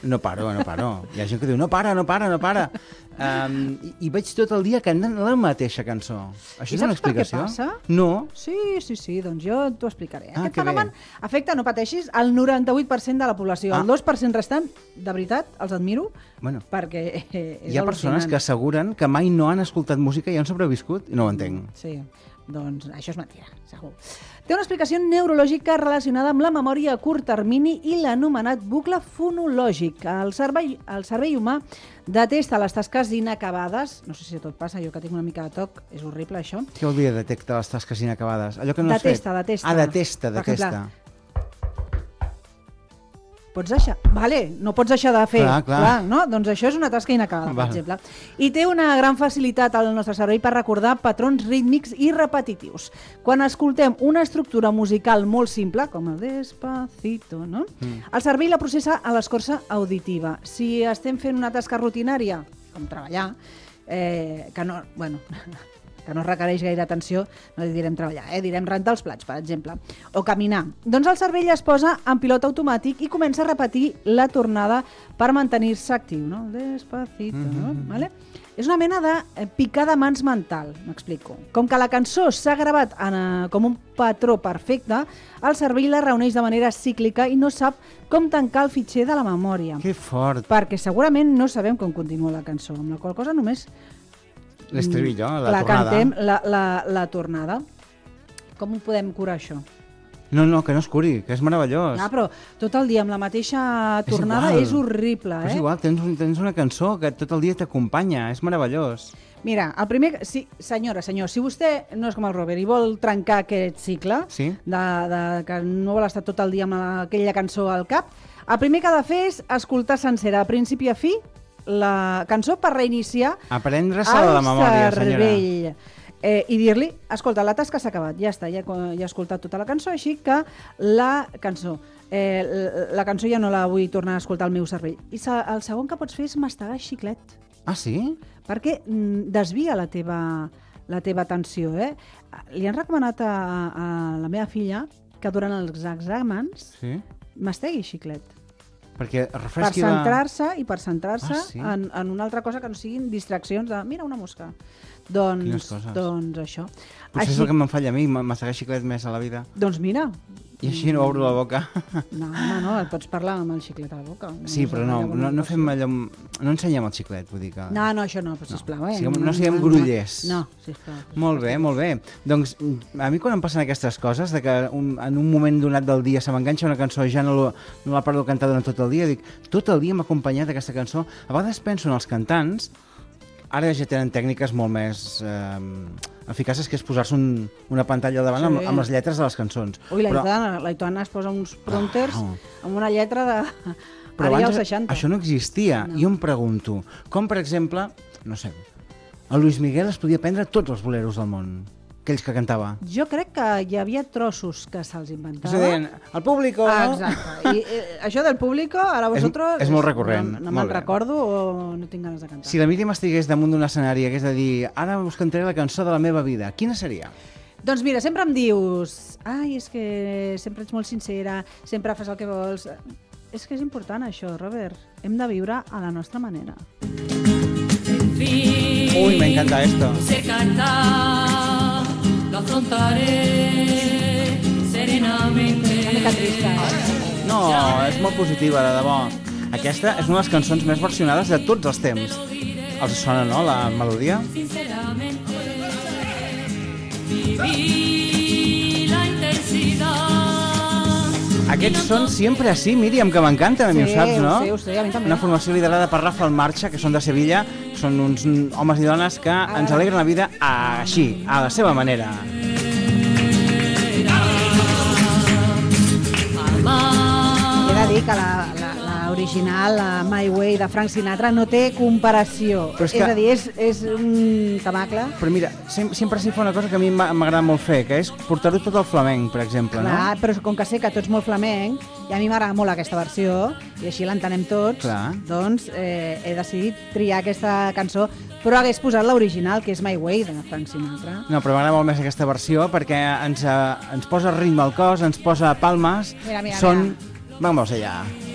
No paro. Hi ha gent que diu, no para. I veig tot el dia cantant la mateixa cançó. Això és una explicació? I saps per què passa? No. Sí, doncs jo t'ho explicaré. Ah, Aquest fenomen afecta, no pateixis, el 98% de la població. El 2% restant, de veritat, els admiro, perquè és hi ha persones que asseguren que mai no han escoltat música i han sobreviscut, i no ho entenc. Sí, doncs això és mentida, segur. Té una explicació neurològica relacionada amb la memòria a curt termini i l'anomenat bucle fonològic. El cervell humà detecta les tasques inacabades. No sé si a tot passa, jo que tinc una mica de toc, és horrible això. Què vol dir detectar les tasques inacabades? Allò que no has fet? Detesta. Ah, detesta. Per exemple, pots deixar... Vale, no pots deixar de fer. Clar. No? Doncs això és una tasca inacabada, per exemple. I té una gran facilitat al nostre cervell per recordar patrons rítmics i repetitius. Quan escoltem una estructura musical molt simple, com el Despacito, no? El cervell la processa a l'escorça auditiva. Si estem fent una tasca rutinària, com treballar, que no requereix gaire atenció, no direm treballar, direm rentar els plats, per exemple, o caminar. Doncs el cervell es posa en pilot automàtic i comença a repetir la tornada per mantenir-se actiu, no? Despacito, no? Vale? És una mena de picada mans mental, m'explico. Com que la cançó s'ha gravat com un patró perfecte, el cervell la reuneix de manera cíclica i no sap com tancar el fitxer de la memòria. Que fort! Perquè segurament no sabem com continua la cançó, amb la qual cosa només l'estribillo, la tornada. Cantem la tornada. Com ho podem curar, això? No, que no es curi, que és meravellós. Però tot el dia amb la mateixa tornada és horrible, És igual, tens una cançó que tot el dia t'acompanya, és meravellós. Mira, el primer... Sí, senyora, senyor, si vostè no és com el Robert i vol trencar aquest cicle, que no vol estar tot el dia amb aquella cançó al cap, el primer que ha de fer és escoltar sencera, a principi a fi, la cançó per reiniciar aprendre-se de la memòria, cervell i dir-li, escolta, la tasca s'ha acabat, ja està, ja he escoltat tota la cançó, així que la cançó ja no la vull tornar a escoltar al meu cervell. I el segon que pots fer és mastegar xiclet. Ah, sí? Perquè desvia la teva atenció. Li han recomanat a la meva filla que durant els exàmens mastegui xiclet. Perquè per centrar-se en una altra cosa que no siguin distraccions de mira una mosca. Doncs això. Potser és el que me'n falla a mi, massegar xiclet més a la vida. Doncs mira. I així no obro la boca. No, et pots parlar amb el xiclet a la boca. Sí, però no fem allò... No ensenyem el xiclet, vull dir que... No, això no, però sisplau. No siguem grullers. No, sisplau. Molt bé. Doncs a mi quan em passen aquestes coses, de que en un moment donat del dia se m'enganxa una cançó i ja no la paro de cantar durant tot el dia, dic, tot el dia m'ha acompanyat aquesta cançó. A vegades penso en els cantants, ara ja tenen tècniques molt més eficaçes, que és posar-se una pantalla al davant amb les lletres de les cançons. Ui, la Itana es posa uns prompters amb una lletra de... Però abans això no existia. I jo em pregunto, com per exemple, no sé, el Luis Miguel es podia prendre tots els boleros del món, aquells que cantava. Jo crec que hi havia trossos que se'ls inventava. És a dir, el público... Exacte. I això del público, ara vosaltres... És molt recurrent. No me'n recordo o no tinc ganes de cantar. Si la Míriam estigués damunt d'un escenari i hagués de dir ara us cantaré la cançó de la meva vida, quina seria? Doncs mira, sempre em dius ai, és que sempre ets molt sincera, sempre fas el que vols... És que és important això, Robert. Hem de viure a la nostra manera. Uy, me encanta esto. Lo afrontaré serenamente. Una mica trista, No, és molt positiva, de debò. Aquesta és una de les cançons més versionades de tots els temps. Els sona, no, la melodia? Aquests són Siempre Así, Míriam, que m'encanten, a mi ho saps, no? Ho sé, a mi també. Una formació liderada per Rafa Marcha, que són de Sevilla, són uns homes i dones que ens alegren la vida així, a la seva manera. He de dir que l'original, la My Way de Frank Sinatra, no té comparació. És a dir, és un tamacle. Però mira, sempre sí fa una cosa que a mi m'agrada molt fer, que és portar-ho tot al flamenc, per exemple, no? Clar, però com que sé que tu ets molt flamenc, i a mi m'agrada molt aquesta versió, i així l'entenem tots, doncs he decidit triar aquesta cançó, però hagués posat l'original, que és My Way, de Frank Sinatra. No, però m'agrada molt més aquesta versió, perquè ens posa ritme al cos, ens posa palmes. Mira. Són... Vamos allá.